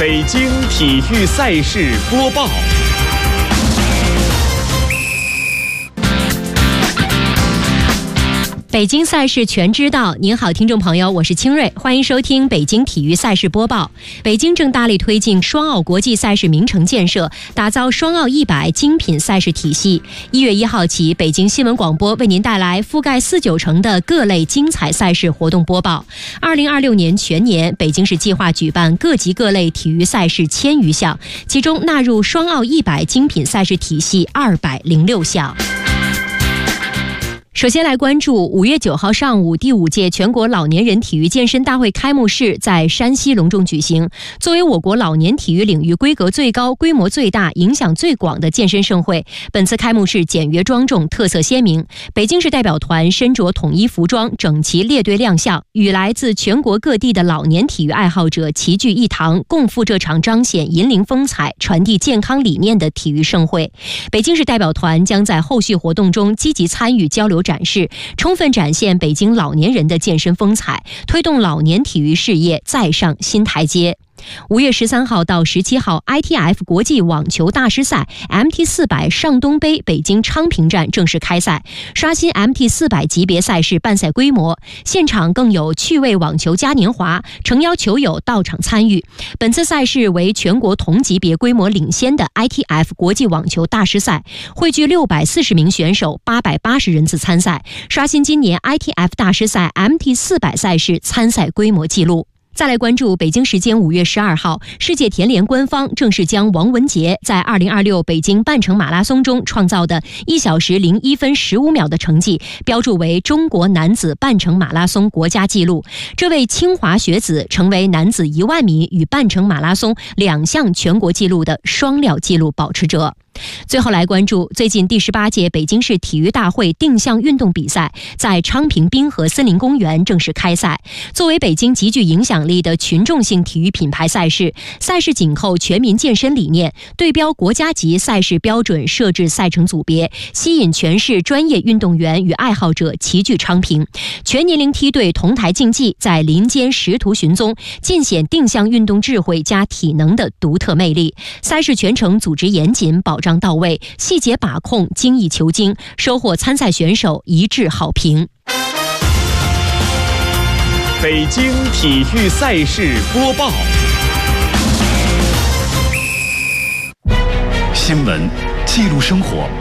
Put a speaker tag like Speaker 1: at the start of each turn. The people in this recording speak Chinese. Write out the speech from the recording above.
Speaker 1: 北京体育赛事播报。
Speaker 2: 北京赛事全知道。您好，听众朋友，我是清瑞，欢迎收听北京体育赛事播报。北京正大力推进双奥国际赛事名城建设，打造双奥100精品赛事体系。1月1号起，北京新闻广播为您带来覆盖4-9成的各类精彩赛事活动播报。2026年全年，北京市计划举办各级各类体育赛事1000余项，其中纳入双奥100精品赛事体系206项。首先来关注5月9号上午，第5届全国老年人体育健身大会开幕式在山西隆重举行。作为我国老年体育领域规格最高、规模最大、影响最广的健身盛会，本次开幕式简约庄重，特色鲜明。北京市代表团身着统一服装，整齐列队亮相，与来自全国各地的老年体育爱好者齐聚一堂，共赴这场彰显银龄风采、传递健康理念的体育盛会。北京市代表团将在后续活动中积极参与交流展示，充分展现北京老年人的健身风采，推动老年体育事业再上新台阶。5月13号到17号 ITF 国际网球大师赛 MT400 上东杯北京昌平站正式开赛，刷新 MT400 级别赛事办赛规模，现场更有趣味网球嘉年华，诚邀球友到场参与。本次赛事为全国同级别规模领先的 ITF 国际网球大师赛，汇聚640名选手，880人次参赛，刷新今年 ITF 大师赛 MT400 赛事参赛规模纪录。再来关注北京时间5月12号，世界田联官方正式将王文杰在2026北京半程马拉松中创造的1小时01分15秒的成绩标注为中国男子半程马拉松国家纪录。这位清华学子成为男子1万米与半程马拉松2项全国纪录的双料纪录保持者。最后来关注最近第18届北京市体育大会定向运动比赛在昌平滨河森林公园正式开赛。作为北京极具影响力的群众性体育品牌赛事，赛事紧扣全民健身理念，对标国家级赛事标准设置赛程组别，吸引全市专业运动员与爱好者齐聚昌平。全年龄梯队同台竞技，在林间识途寻踪，尽显定向运动智慧加体能的独特魅力。赛事全程组织严谨，保障到位，细节把控，精益求精，收获参赛选手一致好评。
Speaker 1: 北京体育赛事播报。
Speaker 3: 新闻记录生活，